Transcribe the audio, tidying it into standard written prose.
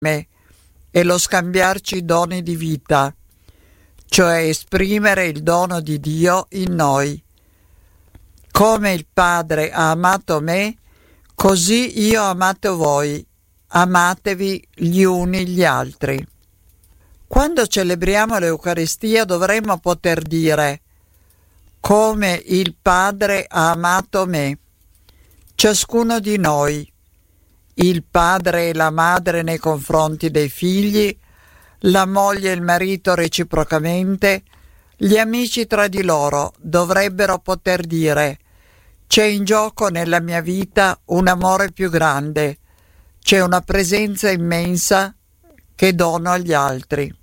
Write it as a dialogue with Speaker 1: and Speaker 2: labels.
Speaker 1: me e lo scambiarci doni di vita, cioè esprimere il dono di Dio in noi. Come il Padre ha amato me, così io ho amato voi. Amatevi gli uni gli altri. Quando celebriamo l'Eucaristia dovremmo poter dire: come il Padre ha amato me. Ciascuno di noi, il padre e la madre nei confronti dei figli, la moglie e il marito reciprocamente, gli amici tra di loro dovrebbero poter dire: c'è in gioco nella mia vita un amore più grande, c'è una presenza immensa che dono agli altri.